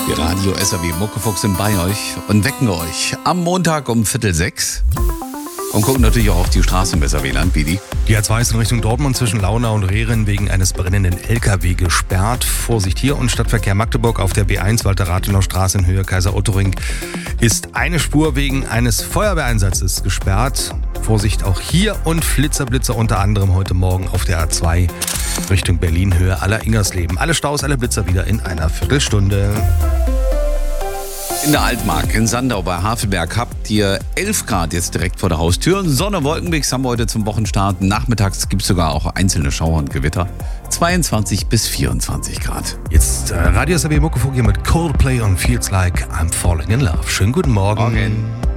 Die Radio SAW Muckefuchs sind bei euch und wecken euch am Montag um 5:45 und gucken natürlich auch auf die Straße im SAW-Land, wie die. Die A2 ist in Richtung Dortmund zwischen Launau und Rehren wegen eines brennenden LKW gesperrt. Vorsicht hier und Stadtverkehr Magdeburg auf der B1 Walter-Rathenau-Straße in Höhe Kaiser-Otto-Ring ist eine Spur wegen eines Feuerwehreinsatzes gesperrt. Vorsicht auch hier und Flitzer unter anderem heute Morgen auf der A2 Richtung Berlin Höhe Aller-Ingersleben. Alle Staus, alle Blitzer wieder in einer Viertelstunde. In der Altmark in Sandau bei Havelberg habt ihr 11 Grad jetzt direkt vor der Haustür. Sonne, Wolkenmix haben wir heute zum Wochenstart. Nachmittags gibt es sogar auch einzelne Schauer und Gewitter. 22 bis 24 Grad. Jetzt Radio SAW Muckefuck hier mit Coldplay und Feels Like I'm Falling in Love. Schönen guten Morgen. Morgen.